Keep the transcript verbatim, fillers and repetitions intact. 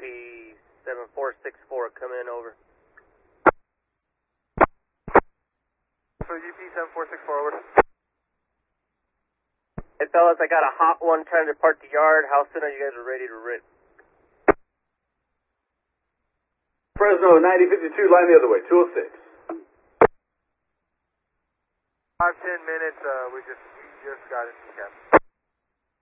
seven four six four, come in, over. So U P seven four six four, over. Hey fellas, I got a hot one trying to depart the yard. How soon are you guys ready to rip? Fresno ninety fifty-two, line the other way, two oh six. Five, ten minutes, uh, we just, we just got into camp.